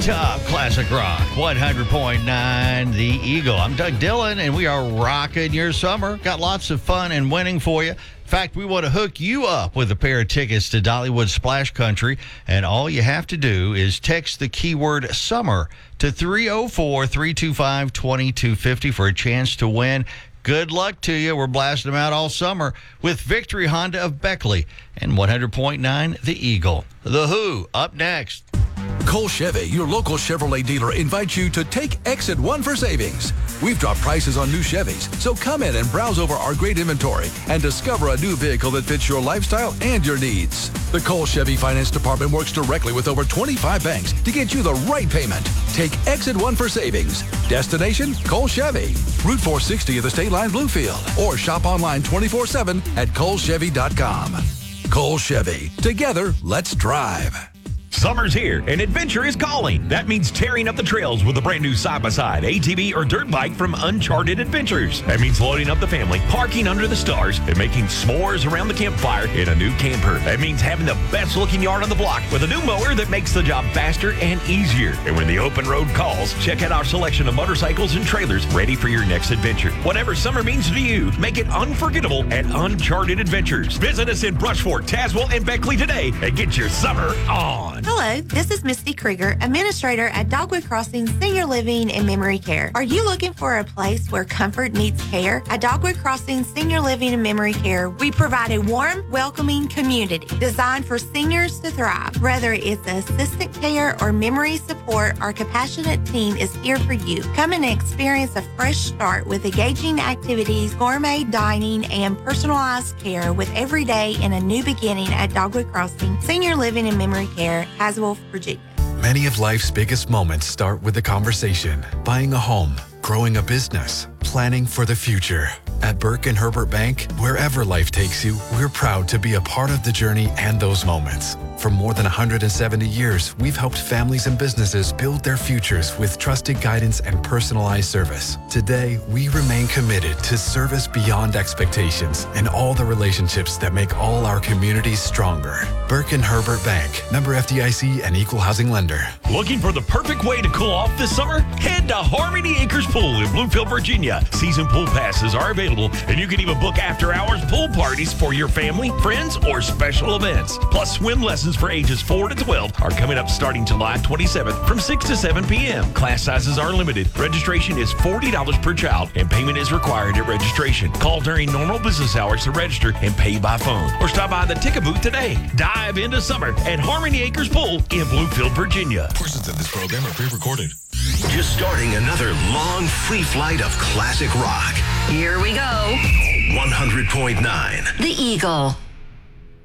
Top Classic Rock 100.9 The Eagle. I'm Doug Dillon, and we are rocking your summer. Got lots of fun and winning for you. In fact, we want to hook you up with a pair of tickets to Dollywood Splash Country, and all you have to do is text the keyword summer to 304-325-2250 for a chance to win. Good luck to you. We're blasting them out all summer with Victory Honda of Beckley and 100.9 The Eagle. The Who up next. Cole Chevy, your local Chevrolet dealer, invites you to take Exit 1 for savings. We've dropped prices on new Chevys, so come in and browse over our great inventory and discover a new vehicle that fits your lifestyle and your needs. The Cole Chevy Finance Department works directly with over 25 banks to get you the right payment. Take Exit 1 for savings. Destination, Cole Chevy. Route 460 of the State Line Bluefield. Or shop online 24/7 at colechevy.com. Cole Chevy. Together, let's drive. Summer's here and adventure is calling. That means tearing up the trails with a brand new side-by-side, ATV, or dirt bike from Uncharted Adventures. That means loading up the family, parking under the stars, and making s'mores around the campfire in a new camper. That means having the best-looking yard on the block with a new mower that makes the job faster and easier. And when the open road calls, check out our selection of motorcycles and trailers ready for your next adventure. Whatever summer means to you, make it unforgettable at Uncharted Adventures. Visit us in Brushford, Tazewell, and Beckley today and get your summer on. Hello, this is Misty Krieger, Administrator at Dogwood Crossing Senior Living and Memory Care. Are you looking for a place where comfort meets care? At Dogwood Crossing Senior Living and Memory Care, we provide a warm, welcoming community designed for seniors to thrive. Whether it's assistant care or memory support, our compassionate team is here for you. Come and experience a fresh start with engaging activities, gourmet dining, and personalized care with every day in a new beginning at Dogwood Crossing Senior Living and Memory Care, Haswell, Virginia. Many of life's biggest moments start with a conversation, buying a home, growing a business, planning for the future. At Burke and Herbert Bank, wherever life takes you, we're proud to be a part of the journey and those moments. For more than 170 years, we've helped families and businesses build their futures with trusted guidance and personalized service. Today, we remain committed to service beyond expectations and all the relationships that make all our communities stronger. Burke and Herbert Bank, member FDIC and equal housing lender. Looking for the perfect way to cool off this summer? Head to Harmony Acres Pool in Bluefield, Virginia. Season pool passes are available, and you can even book after-hours pool parties for your family, friends, or special events. Plus, swim lessons for ages 4 to 12 are coming up starting July 27th from 6 to 7 p.m. Class sizes are limited. Registration is $40 per child, and payment is required at registration. Call during normal business hours to register and pay by phone, or stop by the ticket booth today. Dive into summer at Harmony Acres Pool in Bluefield, Virginia. Portions of this program are pre-recorded. Just starting another long free flight of classic rock. Here we go. 100.9 The Eagle.